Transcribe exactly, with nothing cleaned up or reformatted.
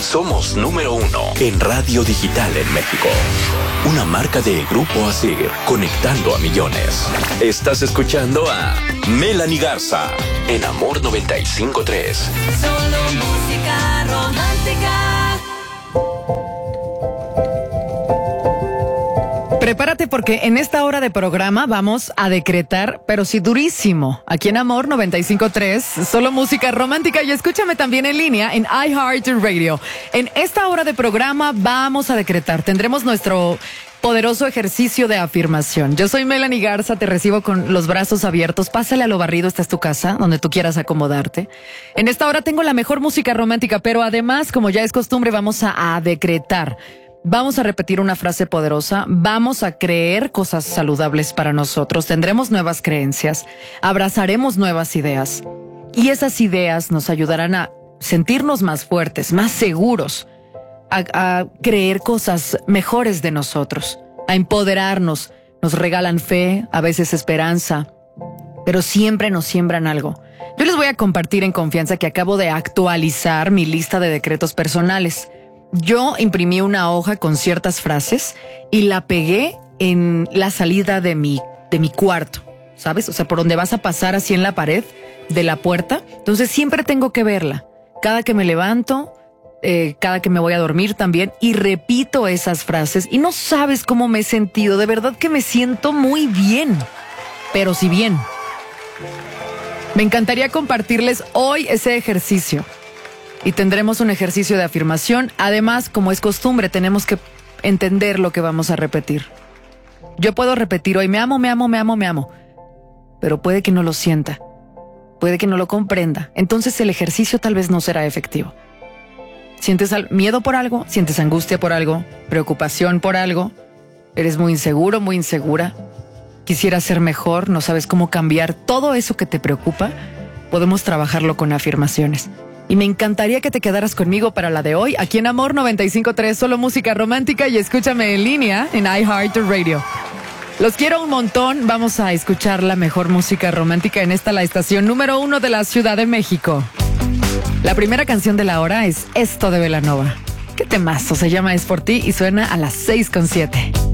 Somos número uno en radio digital en México. Una marca de Grupo Asir, conectando a millones. Estás escuchando a Melanie Garza en Amor noventa y cinco punto tres. Solo música romántica. Prepárate porque en esta hora de programa vamos a decretar, pero sí durísimo. Aquí en Amor noventa y cinco punto tres, solo música romántica, y escúchame también en línea en iHeartRadio. En esta hora de programa vamos a decretar. Tendremos nuestro poderoso ejercicio de afirmación. Yo soy Melanie Garza, te recibo con los brazos abiertos. Pásale a lo barrido, esta es tu casa, donde tú quieras acomodarte. En esta hora tengo la mejor música romántica, pero además, como ya es costumbre, vamos a, a decretar. Vamos a repetir una frase poderosa, vamos a creer cosas saludables para nosotros, tendremos nuevas creencias, abrazaremos nuevas ideas y esas ideas nos ayudarán a sentirnos más fuertes, más seguros, a, a creer cosas mejores de nosotros, a empoderarnos. Nos regalan fe, a veces esperanza, pero siempre nos siembran algo. Yo les voy a compartir en confianza que acabo de actualizar mi lista de decretos personales. Yo imprimí una hoja con ciertas frases y la pegué en la salida de mi, de mi cuarto, ¿sabes? O sea, por donde vas a pasar así en la pared de la puerta. Entonces siempre tengo que verla. Cada que me levanto, eh, cada que me voy a dormir también, y repito esas frases. Y no sabes cómo me he sentido. De verdad que me siento muy bien. Pero si bien. Me encantaría compartirles hoy ese ejercicio. Y tendremos un ejercicio de afirmación. Además, como es costumbre, tenemos que entender lo que vamos a repetir. Yo puedo repetir hoy, me amo, me amo, me amo, me amo. Pero puede que no lo sienta. Puede que no lo comprenda. Entonces el ejercicio tal vez no será efectivo. ¿Sientes miedo por algo? ¿Sientes angustia por algo? ¿Preocupación por algo? ¿Eres muy inseguro, muy insegura? ¿Quisieras ser mejor? ¿No sabes cómo cambiar todo eso que te preocupa? Podemos trabajarlo con afirmaciones. Y me encantaría que te quedaras conmigo para la de hoy, aquí en Amor noventa y cinco punto tres, solo música romántica, y escúchame en línea en iHeartRadio. Los quiero un montón, vamos a escuchar la mejor música romántica en esta, la estación número uno de la Ciudad de México. La primera canción de la hora es Esto de Belanova. ¿Qué temazo? Se llama Es por ti y suena a las seis con siete.